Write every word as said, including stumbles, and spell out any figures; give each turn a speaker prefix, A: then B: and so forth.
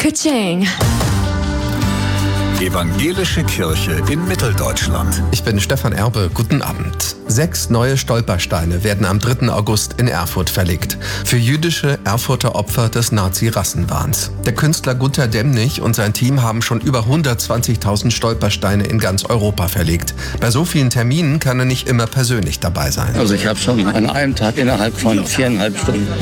A: Ka-ching.
B: Evangelische Kirche in Mitteldeutschland.
C: Ich bin Stefan Erbe, guten Abend. Sechs neue Stolpersteine werden am dritten August in Erfurt verlegt. Für jüdische Erfurter Opfer des Nazi-Rassenwahns. Der Künstler Gunter Demnig und sein Team haben schon über hundertzwanzigtausend Stolpersteine in ganz Europa verlegt. Bei so vielen Terminen kann er nicht immer persönlich dabei sein.
D: Also ich habe schon an einem Tag innerhalb von viereinhalb Stunden